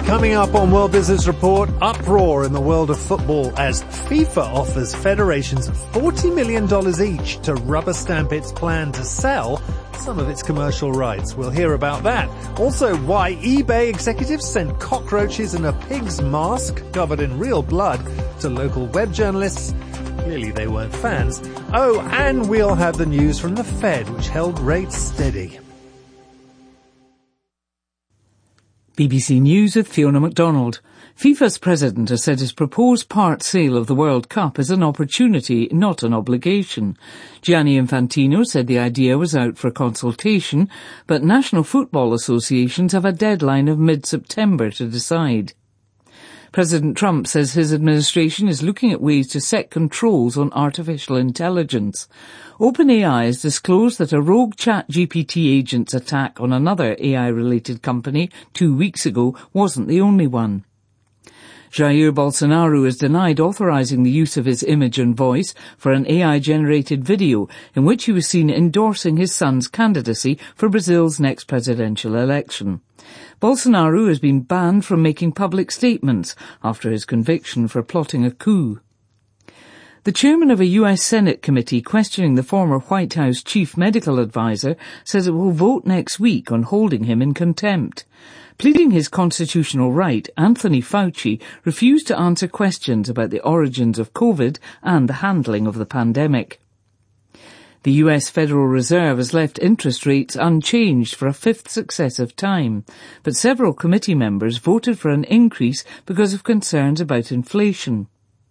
Coming up on World Business Report, uproar in the world of football as FIFA offers federations $40 million each to rubber stamp its plan to sell some of its commercial rights. We'll hear about that. Also, why eBay executives sent cockroaches in a pig's mask covered in real blood to local web journalists. Clearly they weren't fans. Oh, and we'll have the news from the Fed, which held rates steady. BBC News with Fiona MacDonald. FIFA's president has said his proposed part sale of the World Cup is an opportunity, not an obligation. Gianni Infantino said the idea was out for consultation, but national football associations have a deadline of mid-September to decide. President Trump says his administration is looking at ways to set controls on artificial intelligence. OpenAI has disclosed that a rogue ChatGPT agent's attack on another AI-related company 2 weeks ago wasn't the only one. Jair Bolsonaro has denied authorizing the use of his image and voice for an AI-generated video in which he was seen endorsing his son's candidacy for Brazil's next presidential election. Bolsonaro has been banned from making public statements after his conviction for plotting a coup. The chairman of a US Senate committee questioning the former White House chief medical advisor says it will vote next week on holding him in contempt. Pleading his constitutional right, Anthony Fauci refused to answer questions about the origins of COVID and the handling of the pandemic. The US Federal Reserve has left interest rates unchanged for a fifth successive time, but several committee members voted for an increase because of concerns about inflation.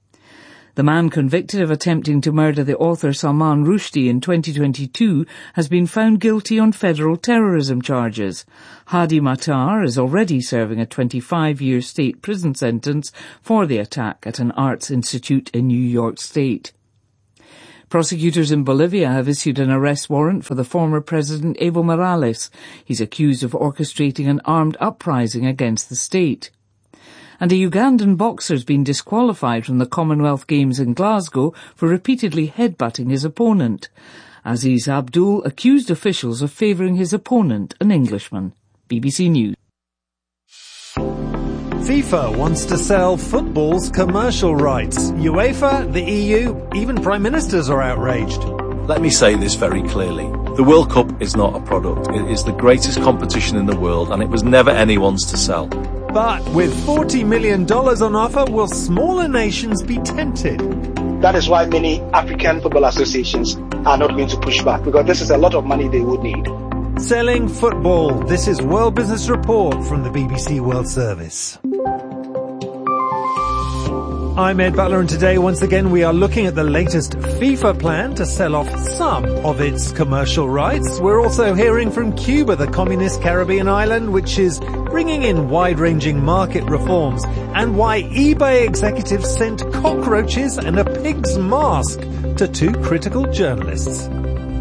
The man convicted of attempting to murder the author Salman Rushdie in 2022 has been found guilty on federal terrorism charges. Hadi Matar is already serving a 25-year state prison sentence for the attack at an arts institute in New York State. Prosecutors in Bolivia have issued an arrest warrant for the former president Evo Morales. He's accused of orchestrating an armed uprising against the state. And a Ugandan boxer has been disqualified from the Commonwealth Games in Glasgow for repeatedly headbutting his opponent. Aziz Abdul accused officials of favouring his opponent, an Englishman. BBC News. FIFA wants to sell football's commercial rights. UEFA, the EU, even prime ministers are outraged. Let me say this very clearly. The World Cup is not a product. It is the greatest competition in the world, and it was never anyone's to sell. But with $40 million on offer, will smaller nations be tempted? That is why many African football associations are not going to push back, because this is a lot of money they would need. Selling football. This is World Business Report from the BBC World Service. I'm Ed Butler, and today, once again, we are looking at the latest FIFA plan to sell off some of its commercial rights. We're also hearing from Cuba, the communist Caribbean island, which is bringing in wide-ranging market reforms, and why eBay executives sent cockroaches and a pig's mask to two critical journalists.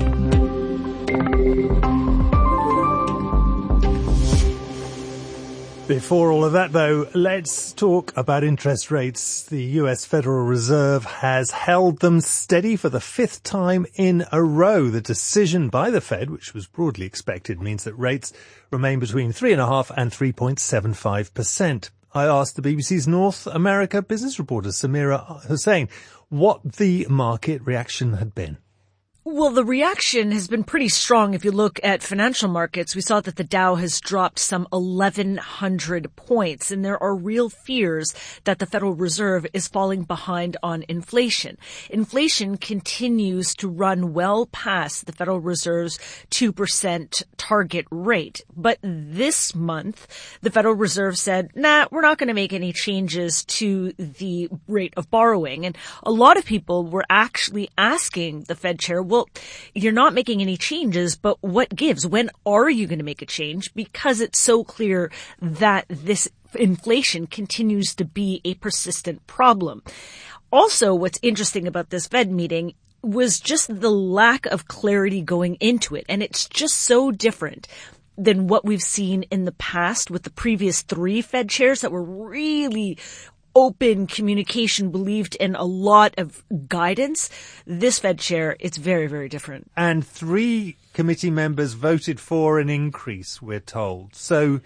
Before all of that, though, let's talk about interest rates. The US Federal Reserve has held them steady for the fifth time in a row. The decision by the Fed, which was broadly expected, means that rates remain between 3.5% and 3.75%. I asked the BBC's North America business reporter, Samira Hussain, what the market reaction had been. Well, the reaction has been pretty strong. If you look at financial markets, we saw that the Dow has dropped some 1,100 points, and there are real fears that the Federal Reserve is falling behind on inflation. Inflation continues to run well past the Federal Reserve's 2% target rate. But this month, the Federal Reserve said, we're not going to make any changes to the rate of borrowing. And a lot of people were actually asking the Fed chair, well, you're not making any changes, but what gives? When are you going to make a change? Because it's so clear that this inflation continues to be a persistent problem. Also, what's interesting about this Fed meeting was just the lack of clarity going into it. And it's just so different than what we've seen in the past with the previous three Fed chairs that were really open communication, believed in a lot of guidance. This Fed chair, it's very, very different. And 3 committee members voted for an increase, we're told. So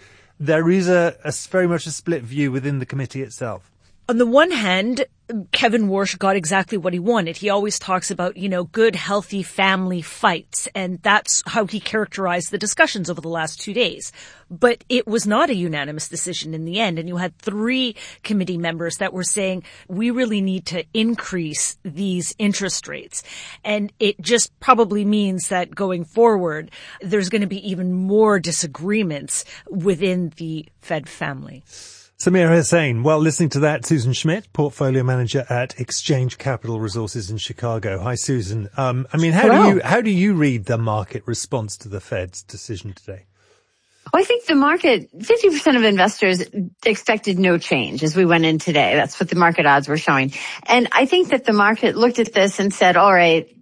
there is a very much a split view within the committee itself. On the one hand, Kevin Warsh got exactly what he wanted. He always talks about, good, healthy family fights, and that's how he characterized the discussions over the last 2 days. But it was not a unanimous decision in the end, and you had 3 committee members that were saying, we really need to increase these interest rates. And it just probably means that going forward, there's going to be even more disagreements within the Fed family. Samir Hussain. Well, listening to that, Susan Schmidt, portfolio manager at Exchange Capital Resources in Chicago. Hi, Susan. How do you read the market response to the Fed's decision today? Well, I think the market, 50% of investors expected no change as we went in today. That's what the market odds were showing. And I think that the market looked at this and said, all right,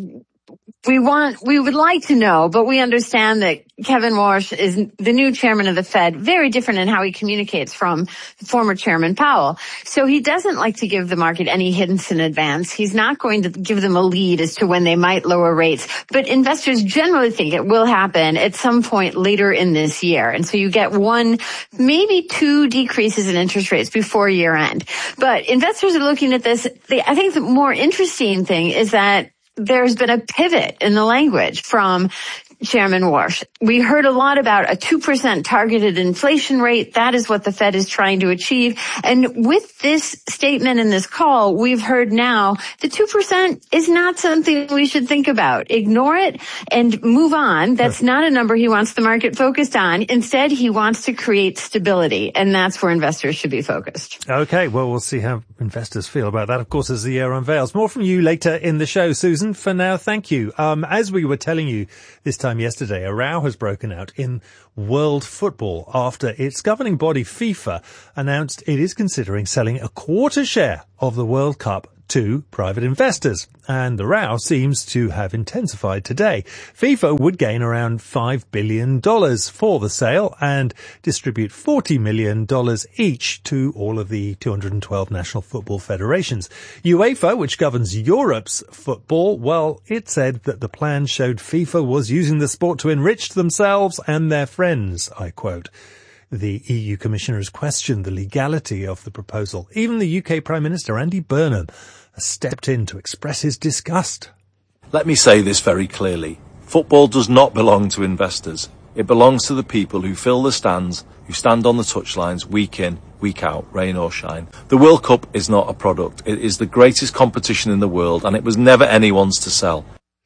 we would like to know, but we understand that Kevin Warsh is the new chairman of the Fed, very different in how he communicates from former Chairman Powell. So he doesn't like to give the market any hints in advance. He's not going to give them a lead as to when they might lower rates. But investors generally think it will happen at some point later in this year. And so you get 1, maybe 2 decreases in interest rates before year end. But investors are looking at this. I think the more interesting thing is that there's been a pivot in the language from Chairman Warsh. We heard a lot about a 2% targeted inflation rate. That is what the Fed is trying to achieve. And with this statement and this call, we've heard now the 2% is not something we should think about. Ignore it and move on. That's not a number he wants the market focused on. Instead, he wants to create stability, and that's where investors should be focused. Okay, well, we'll see how investors feel about that, of course, as the year unveils. More from you later in the show, Susan. For now, thank you. As we were telling you this time yesterday, a row has broken out in world football after its governing body, FIFA, announced it is considering selling a quarter share of the World Cup to private investors. And the row seems to have intensified today. FIFA would gain around $5 billion for the sale and distribute $40 million each to all of the 212 national football federations. UEFA, which governs Europe's football, well, it said that the plan showed FIFA was using the sport to enrich themselves and their friends, I quote. The EU Commissioner has questioned the legality of the proposal. Even the UK Prime Minister, Andy Burnham, has stepped in to express his disgust. Let me say this very clearly. Football does not belong to investors. It belongs to the people who fill the stands, who stand on the touchlines week in, week out, rain or shine. The World Cup is not a product. It is the greatest competition in the world, and it was never anyone's to sell.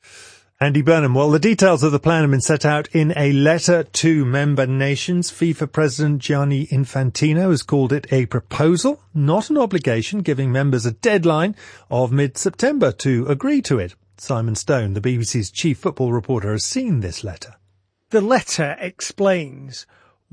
Andy Burnham. Well, the details of the plan have been set out in a letter to member nations. FIFA President Gianni Infantino has called it a proposal, not an obligation, giving members a deadline of mid-September to agree to it. Simon Stone, the BBC's chief football reporter, has seen this letter. The letter explains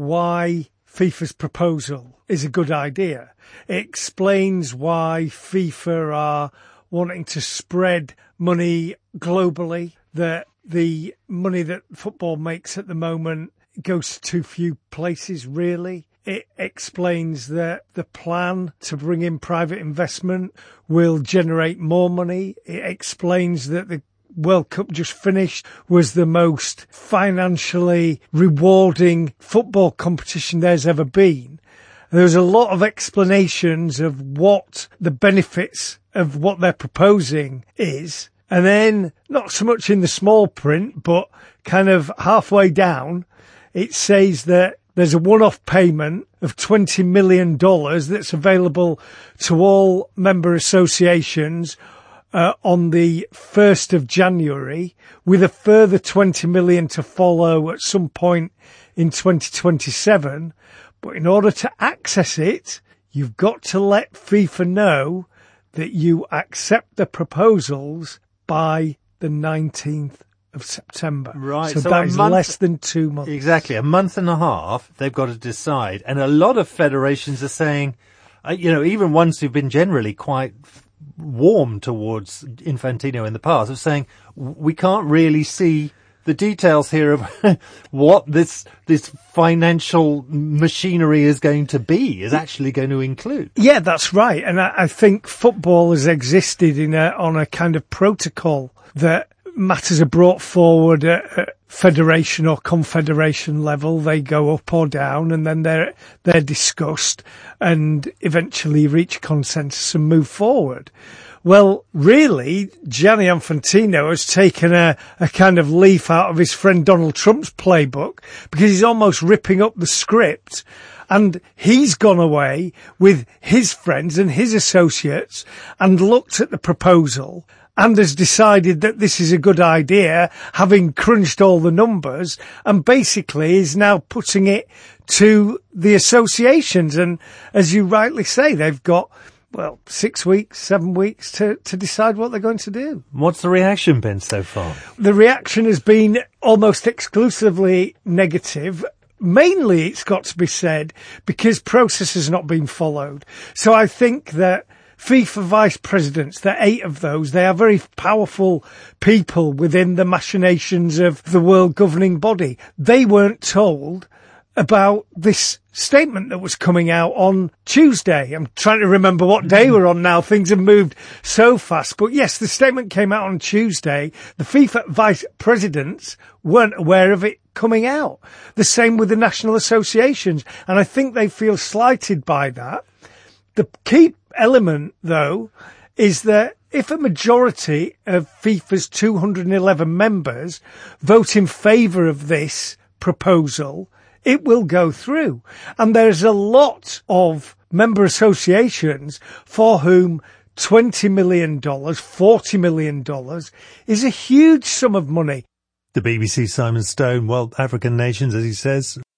why FIFA's proposal is a good idea. It explains why FIFA are wanting to spread money globally, that the money that football makes at the moment goes to too few places, really. It explains that the plan to bring in private investment will generate more money. It explains that the World Cup just finished was the most financially rewarding football competition there's ever been. There's a lot of explanations of what the benefits of what they're proposing is. And then, not so much in the small print, but kind of halfway down, it says that there's a one-off payment of $20 million that's available to all member associations on the 1st of January, with a further $20 million to follow at some point in 2027. But in order to access it, you've got to let FIFA know that you accept the proposals by the 19th of September. Right. So that is less than 2 months. Exactly. A month and a half they've got to decide. And a lot of federations are saying, even ones who've been generally quite warm towards Infantino in the past, are saying, we can't really see the details here of what this financial machinery is going to be, is actually going to include. Yeah, that's right. And I think football has existed on a kind of protocol that matters are brought forward at federation or confederation level, they go up or down, and then they're discussed and eventually reach consensus and move forward. Well, really, Gianni Infantino has taken a kind of leaf out of his friend Donald Trump's playbook, because he's almost ripping up the script, and he's gone away with his friends and his associates and looked at the proposal and has decided that this is a good idea, having crunched all the numbers, and basically is now putting it to the associations. And as you rightly say, they've got, 6 weeks, 7 weeks to decide what they're going to do. What's the reaction been so far? The reaction has been almost exclusively negative. Mainly, it's got to be said, because process has not been followed. So I think that FIFA vice presidents, there are 8 of those, they are very powerful people within the machinations of the world governing body. They weren't told about this statement that was coming out on Tuesday. I'm trying to remember what day we're on now. Things have moved so fast. But yes, the statement came out on Tuesday. The FIFA vice presidents weren't aware of it coming out. The same with the national associations. And I think they feel slighted by that. The key element, though, is that if a majority of FIFA's 211 members vote in favour of this proposal, it will go through. And there's a lot of member associations for whom $20 million, $40 million is a huge sum of money. The BBC Simon Stone, well, African nations, as he says,